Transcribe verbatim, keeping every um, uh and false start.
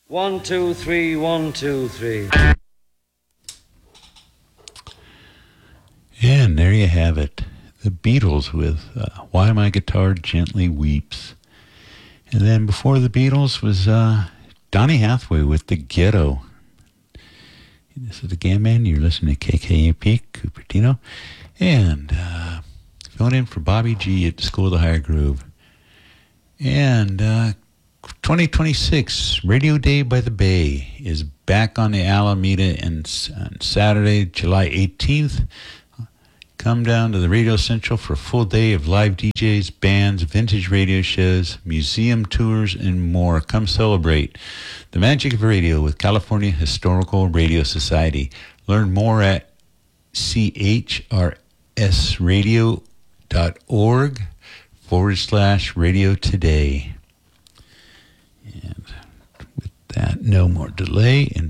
One, two, three, one, two, three. And there you have it. The Beatles with uh, Why My Guitar Gently Weeps. And then before the Beatles was uh, Donny Hathaway with The Ghetto. This is the Gam Man. You're listening to K K U P, Cupertino. And uh, filling in for Bobby G at the School of the Higher Groove. And uh, twenty twenty-six, Radio Day by the Bay is back on the Alameda and on Saturday, July eighteenth. Come down to the Radio Central for a full day of live D Js, bands, vintage radio shows, museum tours, and more. Come celebrate the magic of radio with California Historical Radio Society. Learn more at c h r s radio dot org forward slash radio today. And with that, no more delay, and